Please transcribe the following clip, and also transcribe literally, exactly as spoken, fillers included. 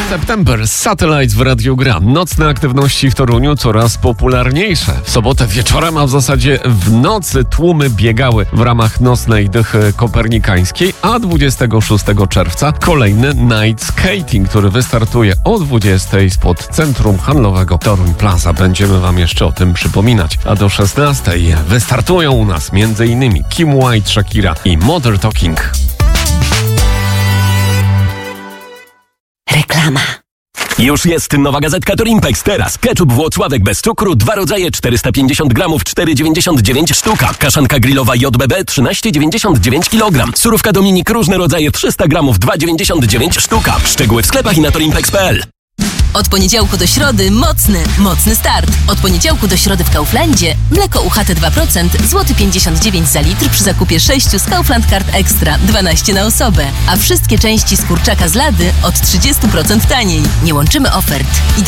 September, Satellites w Radiu Gra. Nocne aktywności w Toruniu coraz popularniejsze. W sobotę wieczorem, a w zasadzie w nocy tłumy biegały w ramach nocnej dychy kopernikańskiej, a dwudziestego szóstego czerwca kolejny Night Skating, który wystartuje o dwudziestej spod Centrum Handlowego Toruń Plaza. Będziemy wam jeszcze o tym przypominać. A do szesnastej wystartują u nas m.in. Kim White, Shakira i Modern Talking. Reklama. Już jest nowa gazetka Torimpex. Teraz ketchup Włocławek bez cukru, dwa rodzaje, czterysta pięćdziesiąt gramów, cztery dziewięćdziesiąt dziewięć sztuka. Kaszanka grillowa J B B, trzynaście dziewięćdziesiąt dziewięć kilogram. Surówka Dominik, różne rodzaje, trzysta gramów, dwa dziewięćdziesiąt dziewięć sztuka. Szczegóły w sklepach i na torimpex kropka p l. Od poniedziałku do środy mocny, mocny start. Od poniedziałku do środy w Kauflandzie mleko U H T dwa procent, złoty pięćdziesiąt dziewięć za litr przy zakupie sześciu z Kaufland Card Extra, dwanaście na osobę. A wszystkie części z kurczaka z lady od trzydzieści procent taniej. Nie łączymy ofert.